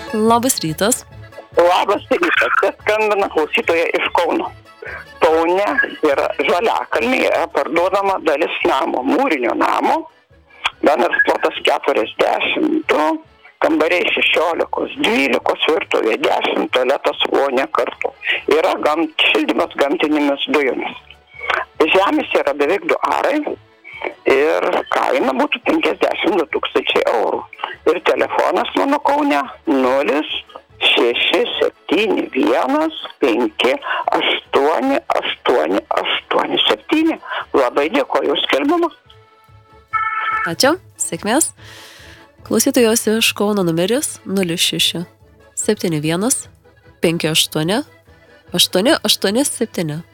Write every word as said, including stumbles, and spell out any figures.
Labas rytas. Labas rytas, čia skambina klausytoja iš Kauno. Kaune yra Žaliakalnyje parduodama dalis namo, mūrinio namo, bendras plotas keturiasdešimt du, kambariai šešiolika, dvylika, virtuvė dešimt, tualetas vonė kartu. Yra gam, šildymas gamtinėmis dujomis. Žemės yra beveik du arai ir kaina būtų penkiasdešimt du tūkstančiai eurų. Ir telefonas mano Kaune nulis šeši septyni vienas penki aštuoni aštuoni aštuoni septyni. Labai dėkoju už skelbimą. Ačiū, sėkmės. Klausytojos iš Kauno numeris nulis šeši septyni vienas penki aštuoni aštuoni aštuoni septyni.